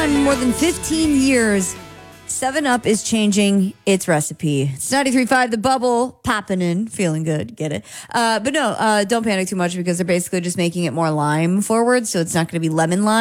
on in more than 15 years. 7-Up is changing its recipe. It's 93.5, the bubble, popping in, feeling good, get it. But no, don't panic too much because they're basically just making it more lime forward, so it's not going to be lemon lime.